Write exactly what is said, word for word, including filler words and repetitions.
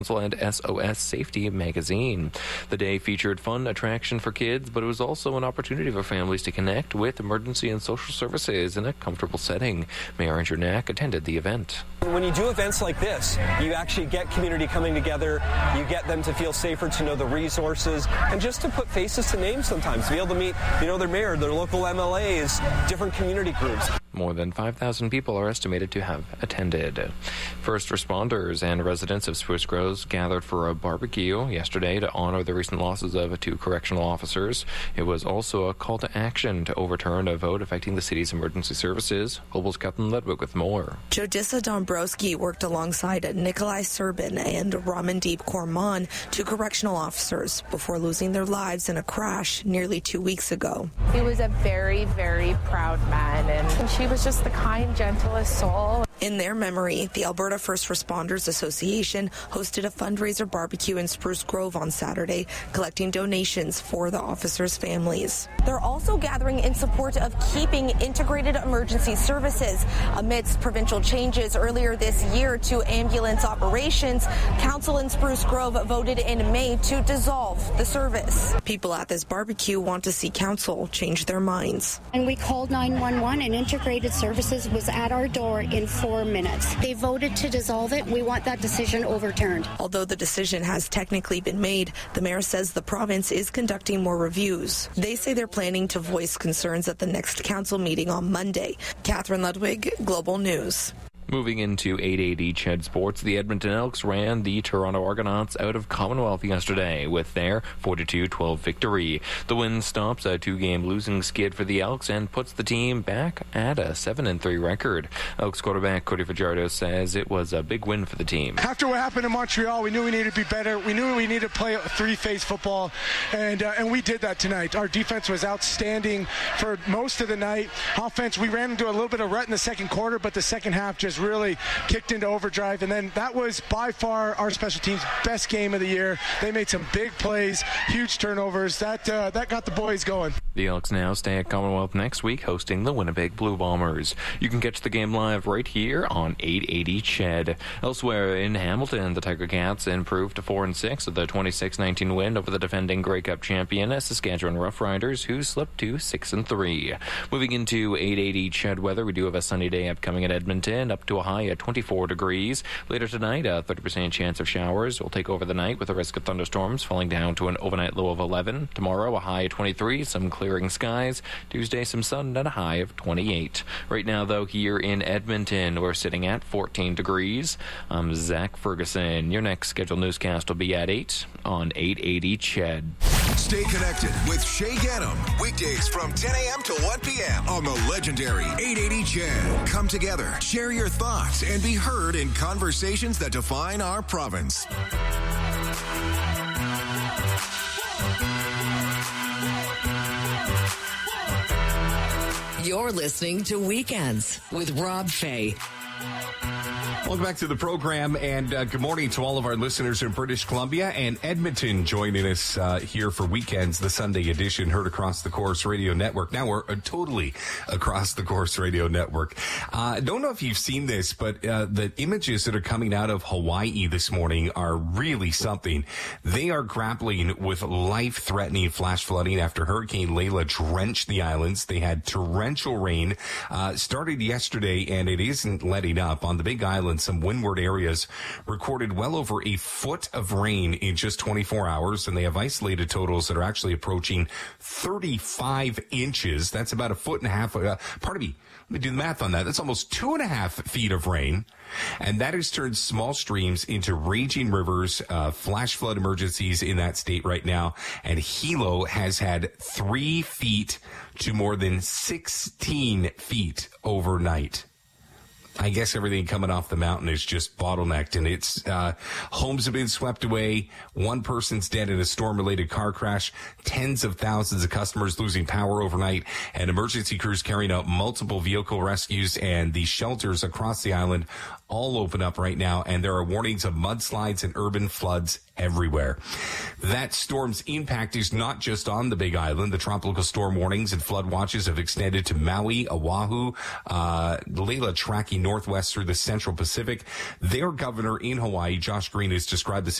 and S O S Safety magazine. The day featured fun attraction for kids, but it was also an opportunity for families to connect with emergency and social services in a comfortable setting. Mayor Andrew Knack attended the event. When you do events like this, you actually get community coming together, you get them to feel safer, to know the resources, and just to put faces to names sometimes, to be able to meet, you know, their mayor, their local M L As, different community groups. More than five thousand people are estimated to have attended. First responders and residents of Spruce Groves gathered for a barbecue yesterday to honor the recent losses of two correctional officers. It was also a call to action to overturn a vote affecting the city's emergency services. Global's Captain Ludwig with more. Jodissa Dombrowski worked alongside Nikolai Serbin and Ramandeep Korman, two correctional officers, before losing their lives in a crash nearly two weeks ago. He was a very, very proud man, and he was just the kind, gentlest soul. In their memory, the Alberta First Responders Association hosted a fundraiser barbecue in Spruce Grove on Saturday, collecting donations for the officers' families. They're also gathering in support of keeping integrated emergency services. Amidst provincial changes earlier this year to ambulance operations, Council in Spruce Grove voted in May to dissolve the service. People at this barbecue want to see Council change their minds. And we called nine one one, and integrated services was at our door in four minutes. They voted to dissolve it. We want that decision overturned. Although the decision has technically been made, the mayor says the province is conducting more reviews. They say they're planning to voice concerns at the next council meeting on Monday. Catherine Ludwig, Global News. Moving into eight eighty C H E D Sports, the Edmonton Elks ran the Toronto Argonauts out of Commonwealth yesterday with their forty-two twelve victory. The win stops a two-game losing skid for the Elks and puts the team back at a seven and three record. Elks quarterback Cody Fajardo says it was a big win for the team. After what happened in Montreal, we knew we needed to be better. We knew we needed to play three-phase football, and uh, and we did that tonight. Our defense was outstanding for most of the night. Offense, we ran into a little bit of rut in the second quarter, but the second half just really kicked into overdrive, and then that was by far our special teams' best game of the year. They made some big plays, huge turnovers. That uh, that got the boys going. The Elks now stay at Commonwealth next week, hosting the Winnipeg Blue Bombers. You can catch the game live right here on eight eighty C H E D. Elsewhere in Hamilton, the Tiger Cats improved to four and six with a twenty-six nineteen win over the defending Grey Cup champion Saskatchewan Roughriders, who slipped to six and three. Moving into eight eighty C H E D weather, we do have a sunny day upcoming at Edmonton, up to a high at twenty-four degrees. Later tonight, a thirty percent chance of showers will take over the night with a risk of thunderstorms falling down to an overnight low of eleven. Tomorrow, a high of twenty-three, some clearing skies. Tuesday, some sun at a high of twenty-eight. Right now, though, here in Edmonton, we're sitting at fourteen degrees. I'm Zach Ferguson. Your next scheduled newscast will be at eight on eight eighty C H E D. Stay connected with Shay Ganem. Weekdays from ten a.m. to one p.m. on the legendary eight eighty C H E D. Come together, share your thoughts, and be heard in conversations that define our province. You're listening to Weekends with Rob Fay. Welcome back to the program, and uh, good morning to all of our listeners in British Columbia and Edmonton joining us uh, here for Weekends, the Sunday edition, heard across the Corus Radio Network. Now we're uh, totally across the Corus Radio Network. I uh, don't know if you've seen this, but uh, the images that are coming out of Hawaii this morning are really something. They are grappling with life-threatening flash flooding after Hurricane Layla drenched the islands. They had torrential rain, uh, started yesterday, and it isn't letting up. On the Big Island, some windward areas recorded well over a foot of rain in just twenty-four hours, and they have isolated totals that are actually approaching thirty-five inches. That's about a foot and a half. Uh, pardon me. Let me do the math on that. That's almost two and a half feet of rain. And that has turned small streams into raging rivers, uh, flash flood emergencies in that state right now. And Hilo has had three feet to more than sixteen feet overnight. I guess everything coming off the mountain is just bottlenecked, and it's uh, homes have been swept away. One person's dead in a storm-related car crash. Tens of thousands of customers losing power overnight, and emergency crews carrying out multiple vehicle rescues, and the shelters across the island all open up right now, and there are warnings of mudslides and urban floods everywhere. That storm's impact is not just on the Big Island. The tropical storm warnings and flood watches have extended to Maui, Oahu, uh, Layla tracking northwest through the central Pacific. Their governor in Hawaii, Josh Green, has described the